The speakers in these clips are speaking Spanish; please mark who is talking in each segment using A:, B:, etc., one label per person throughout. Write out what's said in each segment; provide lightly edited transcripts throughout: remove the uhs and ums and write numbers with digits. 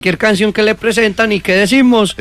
A: cualquier canción que le presentan y que decimos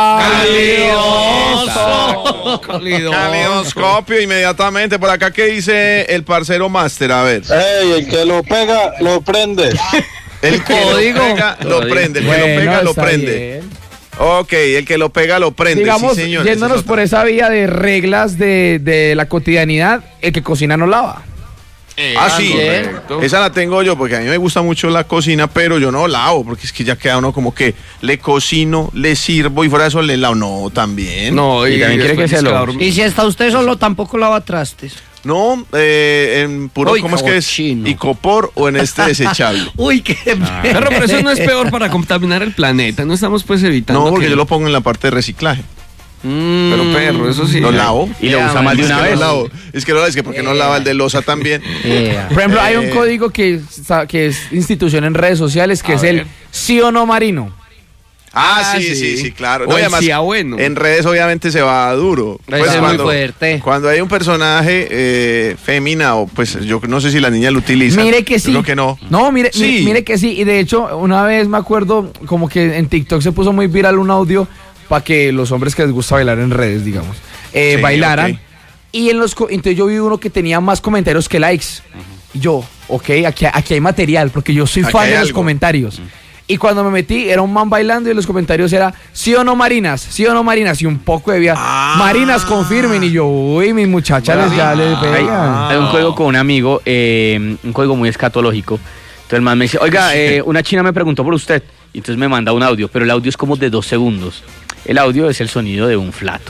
B: calidoscopio inmediatamente. Por acá, ¿qué dice el parcero Master? A ver.
C: Ey, el que lo pega, lo prende.
B: El que lo pega, lo prende. El que lo pega, lo prende. Bien. Ok, el que lo pega, lo prende.
D: Digamos,
B: sí, señor,
D: yéndonos por esa vía de reglas de la cotidianidad, el que cocina no lava.
B: Sí, correcto. Esa la tengo yo porque a mí me gusta mucho la cocina, pero yo no lavo porque es que ya queda uno como que le cocino, le sirvo y fuera de eso le lavo. No, también.
D: No, y también quiere que se lo...
A: Y si está usted solo, tampoco lava trastes.
B: No, en puro, ¿cómo es que es? Icopor o en este desechable.
A: Uy, qué
E: Pero eso no es peor para contaminar el planeta, no estamos pues evitando.
B: No, porque yo lo pongo en la parte de reciclaje.
E: Pero perro, eso sí.
B: Lo lavo.
D: Y lo usa más de una vez.
B: Es que porque no lava el de loza también.
D: Por ejemplo, hay un código que es institución en redes sociales, que es el sí o no marino.
B: Sí, claro.
E: O además, bueno.
B: En redes obviamente se va duro.
A: Pues es muy fuerte.
B: Cuando hay un personaje fémina, o pues yo no sé si la niña lo utiliza.
D: Mire que sí.
B: Creo que no.
D: No, mire que sí. Y de hecho, una vez me acuerdo como que en TikTok se puso muy viral un audio para que los hombres que les gusta bailar en redes, digamos, bailaran. Okay. Y entonces yo vi uno que tenía más comentarios que likes. Y yo, aquí hay material, porque yo soy fan de los comentarios. Y cuando me metí, era un man bailando y los comentarios era sí o no marinas, y un poco de vía, marinas confirmen, y yo, uy, mis muchachas ya les pegan.
F: Hay un juego con un amigo, un juego muy escatológico. Entonces el man me dice, oiga, una china me preguntó por usted, y entonces me manda un audio, pero el audio es como de 2 segundos. El audio es el sonido de un flato.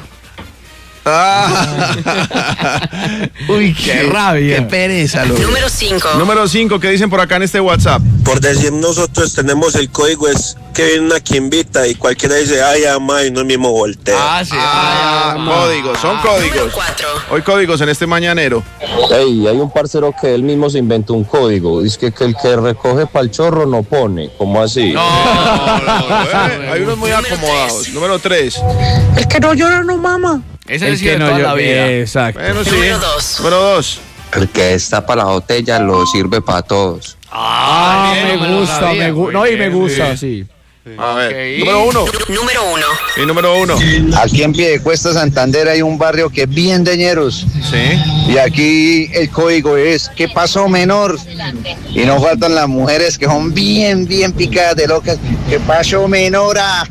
D: Uy, qué rabia.
B: Qué pereza.
G: Número
B: 5, ¿qué dicen por acá en este WhatsApp?
C: Por decir, nosotros tenemos el código, es que viene una que invita y cualquiera dice, ay, ama, y uno mismo voltea.
B: Códigos, son códigos. Hoy códigos en este mañanero.
C: Ey, hay un parcero que él mismo se inventó un código. Dice que el que recoge pa'l chorro no pone. ¿Cómo así?
B: No, hay unos muy acomodados. Número 3.
G: El que no llora no mama.
E: Ese es el toda la vida.
D: Exacto.
B: Bueno, sí.
G: Número 2.
C: El que destapa la botella lo sirve para todos.
D: Me gusta, sí.
B: A ver, número 1. Y número 1.
C: Aquí en Piedecuesta, Santander, hay un barrio que es bien de ñeros.
B: Sí.
C: Y aquí el código es, ¿qué pasó, menor? Y no faltan las mujeres que son bien picadas de locas. ¿Qué pasó, menora?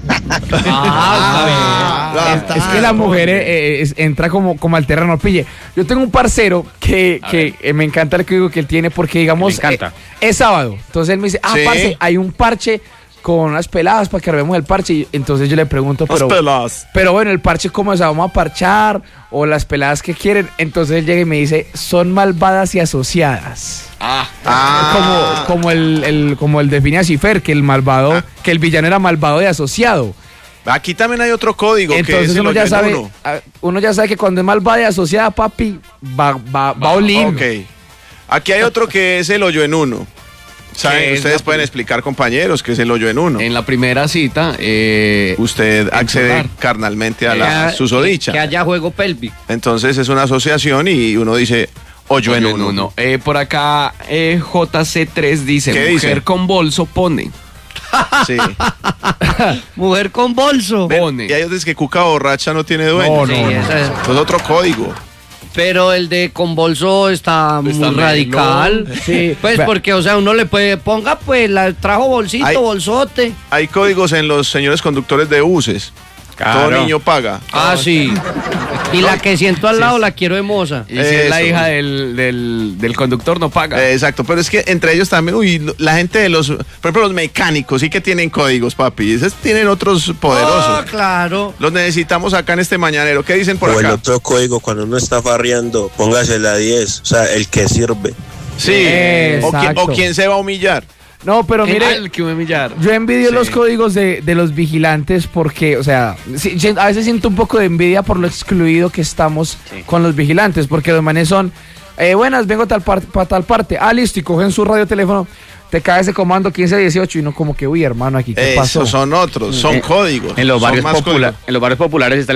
D: Es que la mujer entra como al terreno, pille. Yo tengo un parcero que me encanta el código que él tiene porque, digamos, es sábado. Entonces él me dice, parce, hay un parche con unas peladas para que armemos el parche. Y entonces yo le pregunto, pero bueno, el parche, ¿cómo es? ¿Vamos a parchar? ¿O las peladas que quieren? Entonces él llega y me dice, son malvadas y asociadas. Como el define así Fer, que el malvado, que el villano era malvado y asociado.
B: Aquí también hay otro código.
D: Entonces
B: que
D: uno ya sabe que cuando es malvada y asociada, papi, va olín.
B: Ok. Aquí hay otro que es el hoyo en uno. ¿Saben? Ustedes pueden explicar, compañeros, qué es el hoyo en uno.
E: En la primera cita,
B: usted accede carnalmente a la susodicha.
A: Que haya juego pélvico.
B: Entonces es una asociación y uno dice hoyo en uno.
E: Por acá, JC3 dice,
B: ¿qué
E: mujer
B: dice?
E: con bolso pone.
B: Sí.
A: Mujer con bolso.
E: Pone.
B: Y hay otros que cuca borracha no tiene dueño.
A: No.
B: Eso es otro código.
A: Pero el de con bolso está muy radical. Sí. Pues porque, o sea, uno le puede, ponga pues, trajo bolsito, bolsote.
B: Hay códigos en los señores conductores de buses. Claro. Todo niño paga.
A: Sí. Y la que siento al lado la quiero de moza.
E: Y si es la hija del conductor, no paga.
B: Exacto, pero es que entre ellos también, la gente de por ejemplo, los mecánicos sí que tienen códigos, papi. Esos tienen otros poderosos.
A: Claro.
B: Los necesitamos acá en este mañanero. ¿Qué dicen por acá?
C: O el otro código, cuando uno está farreando, póngase la 10, o sea, el que sirve.
B: Sí. O quién se va a humillar.
D: No, pero mire, yo envidio los códigos de los vigilantes porque, o sea, a veces siento un poco de envidia por lo excluido que estamos con los vigilantes, porque los manes son, buenas, vengo para tal parte, listo, y cogen su radioteléfono, te cae ese comando 1518 y no como que, uy, hermano, aquí, ¿qué pasó?
B: Esos son otros, son códigos.
F: En los barrios populares está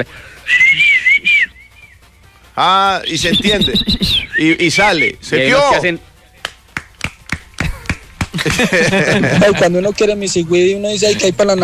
B: y se entiende, y sale, se vio.
H: Cuando uno quiere mi cigüey, uno dice, ay, que hay para la